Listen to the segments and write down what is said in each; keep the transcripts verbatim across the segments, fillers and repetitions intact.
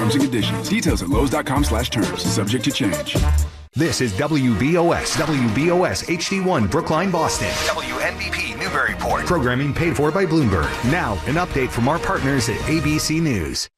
Terms and conditions. Details at Lowe's.com slash terms. Subject to change. This is W B O S, W B O S H D one, Brookline, Boston. W N B P, Newburyport. Programming paid for by Bloomberg. Now, an update from our partners at A B C News.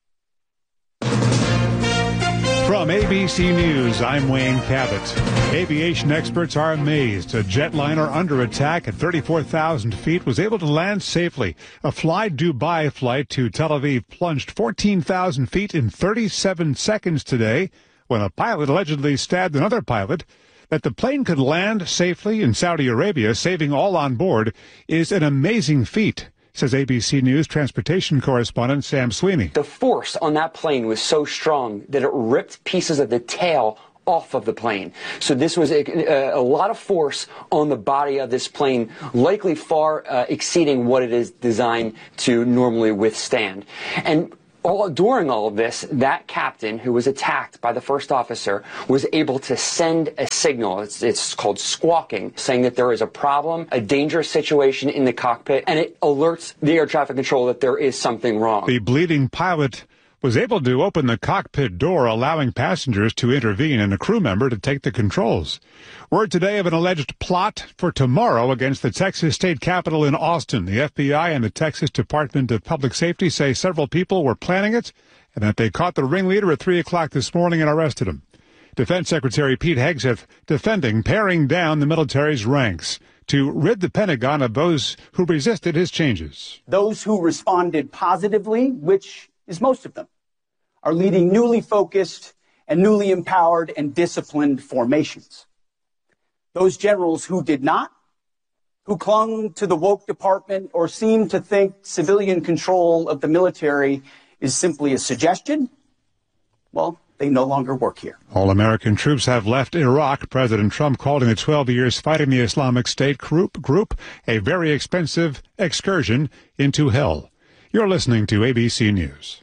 From A B C News, I'm Wayne Cabot. Aviation experts are amazed a jetliner under attack at thirty-four thousand feet was able to land safely. A Fly Dubai flight to Tel Aviv plunged fourteen thousand feet in thirty-seven seconds today when a pilot allegedly stabbed another pilot. That the plane could land safely in Saudi Arabia, saving all on board, is an amazing feat, says A B C News transportation correspondent Sam Sweeney. The force on that plane was so strong that it ripped pieces of the tail off of the plane. So this was a, a lot of force on the body of this plane, likely far uh, exceeding what it is designed to normally withstand. And All, during all of this, that captain who was attacked by the first officer was able to send a signal. It's, it's called squawking, saying that there is a problem, a dangerous situation in the cockpit, and it alerts the air traffic control that there is something wrong. The bleeding pilot was able to open the cockpit door, allowing passengers to intervene and a crew member to take the controls. Word today of an alleged plot for tomorrow against the Texas state capitol in Austin. The F B I and the Texas Department of Public Safety say several people were planning it and that they caught the ringleader at three o'clock this morning and arrested him. Defense Secretary Pete Hegseth defending paring down the military's ranks to rid the Pentagon of those who resisted his changes. Those who responded positively, which is most of them, are leading newly focused and newly empowered and disciplined formations. Those generals who did not, who clung to the woke department or seemed to think civilian control of the military is simply a suggestion, well, they no longer work here. All American troops have left Iraq. President Trump calling the twelve years fighting the Islamic State group, group a very expensive excursion into hell. You're listening to A B C News.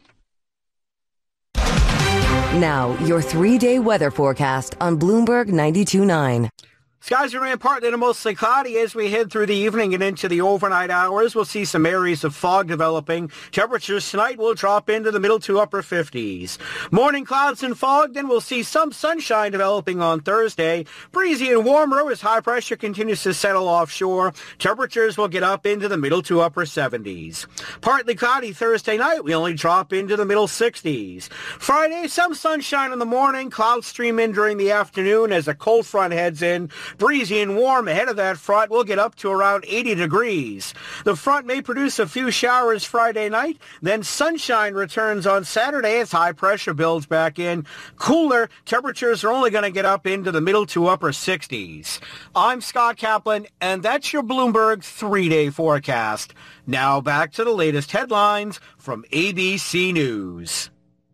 Now, your three-day weather forecast on Bloomberg ninety-two point nine. Skies remain partly to mostly cloudy as we head through the evening and into the overnight hours. We'll see some areas of fog developing. Temperatures tonight will drop into the middle to upper fifties. Morning clouds and fog, then we'll see some sunshine developing on Thursday. Breezy and warmer as high pressure continues to settle offshore. Temperatures will get up into the middle to upper seventies. Partly cloudy Thursday night. We only drop into the middle sixties. Friday, some sunshine in the morning. Clouds stream in during the afternoon as a cold front heads in. Breezy and warm ahead of that front. We'll get up to around eighty degrees. The front may produce a few showers Friday night. Then sunshine returns on Saturday as high pressure builds back in. Cooler temperatures are only going to get up into the middle to upper sixties. I'm Scott Kaplan, and that's your Bloomberg three-day forecast. Now back to the latest headlines from A B C News.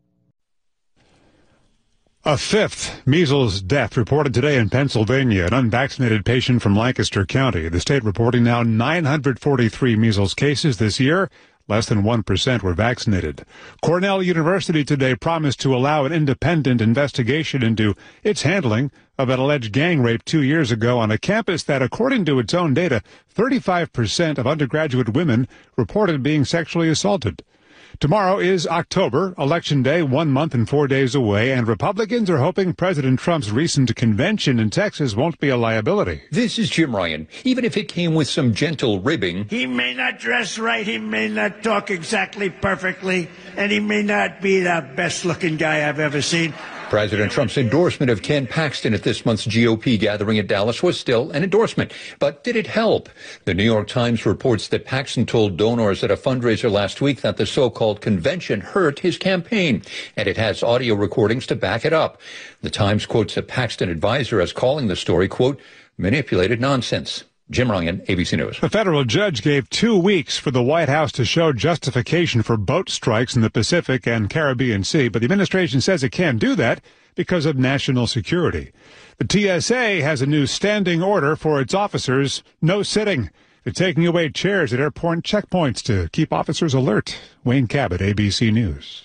A fifth measles death reported today in Pennsylvania, an unvaccinated patient from Lancaster County. The state reporting now nine hundred forty-three measles cases this year. Less than one percent were vaccinated. Cornell University today promised to allow an independent investigation into its handling of an alleged gang rape two years ago on a campus that, according to its own data, thirty-five percent of undergraduate women reported being sexually assaulted. Tomorrow is October, Election Day, one month and four days away, and Republicans are hoping President Trump's recent convention in Texas won't be a liability. This is Jim Ryan. Even if it came with some gentle ribbing. He may not dress right, he may not talk exactly perfectly, and he may not be the best-looking guy I've ever seen. President Trump's endorsement of Ken Paxton at this month's G O P gathering in Dallas was still an endorsement. But did it help? The New York Times reports that Paxton told donors at a fundraiser last week that the so-called convention hurt his campaign, and it has audio recordings to back it up. The Times quotes a Paxton advisor as calling the story, quote, manipulated nonsense. Jim Ryan, A B C News. A federal judge gave two weeks for the White House to show justification for boat strikes in the Pacific and Caribbean Sea, but the administration says it can't do that because of national security. The T S A has a new standing order for its officers, no sitting. They're taking away chairs at airport checkpoints to keep officers alert. Wayne Cabot, A B C News.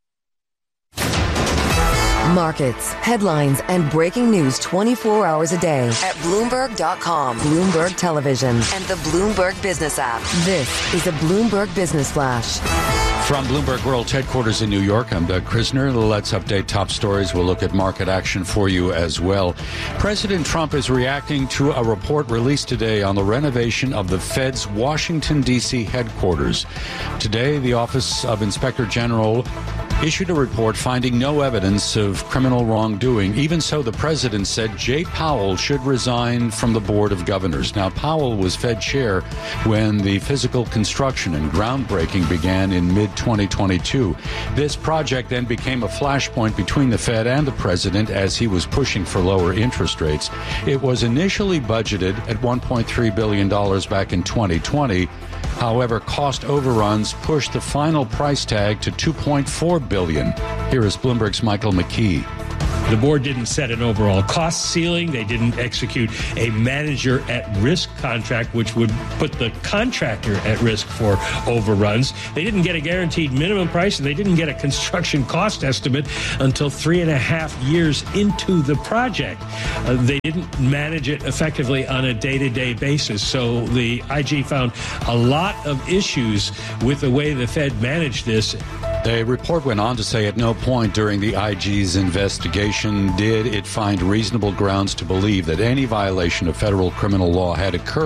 Markets, headlines, and breaking news twenty-four hours a day at Bloomberg dot com, Bloomberg Television, and the Bloomberg Business app. This is a Bloomberg Business Flash. From Bloomberg World Headquarters in New York, I'm Doug Krisner. Let's update top stories. We'll look at market action for you as well. President Trump is reacting to a report released today on the renovation of the Fed's Washington, D C headquarters. Today, the Office of Inspector General issued a report finding no evidence of criminal wrongdoing. Even so, the president said Jay Powell should resign from the Board of Governors. Now, Powell was Fed chair when the physical construction and groundbreaking began in mid twenty twenty-two. This project then became a flashpoint between the Fed and the president as he was pushing for lower interest rates. It was initially budgeted at one point three billion dollars back in twenty twenty. However, cost overruns pushed the final price tag to two point four billion dollars. Here is Bloomberg's Michael McKee. The board didn't set an overall cost ceiling. They didn't execute a manager at risk contract, which would put the contractor at risk for overruns. They didn't get a guaranteed minimum price, and they didn't get a construction cost estimate until three and a half years into the project. Uh, they didn't manage it effectively on a day-to-day basis. So the I G found a lot of issues with the way the Fed managed this. The report went on to say at no point during the I G's investigation did it find reasonable grounds to believe that any violation of federal criminal law had occurred.